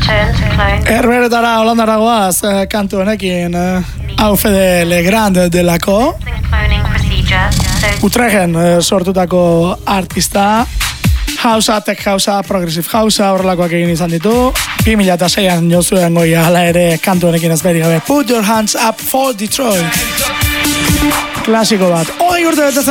Herberetara Holandara goaz kantu honekin hau Fede Legrand delako Utregen sortutako artista Hausa, tech hausa, progressive hausa horrelakoak egin izan ditu 2006an jozuen goia hala ere kantu honekin ez beri gabe Put your hands up for Detroit Klasiko bat, 20 urte